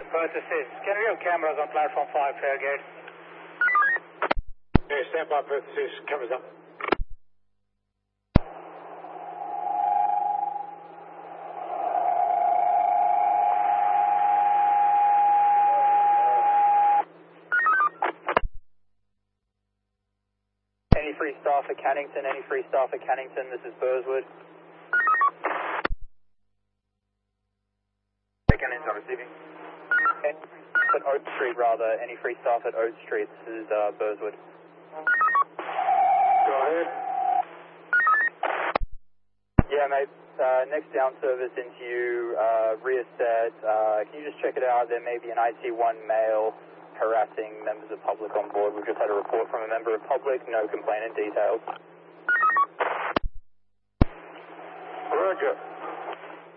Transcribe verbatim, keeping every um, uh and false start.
First assist. Can we have cameras on platform five, Fairgate? Okay, stand by, first assist. Cameras up. Any free staff at Cannington? Any free staff at Cannington? This is Burswood. Cannington receiving. Okay. At Oak Street, rather. Any free staff at Oak Street? This is uh, Burswood. Go ahead. Yeah, mate. Uh, next down service into you, uh, rear set. Uh, can you just check it out? There may be an I T one male harassing members of public on board. We've just had a report from a member of public. No complainant details. Roger.